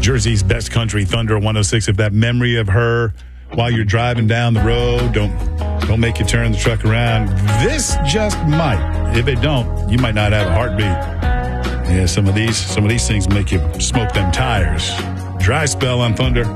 Jersey's best country, Thunder 106. If that memory of her while you're driving down the road, don't make you turn the truck around. This just might. If it don't, you might not have a heartbeat. Yeah, some of these things make you smoke them tires. Dry spell on Thunder.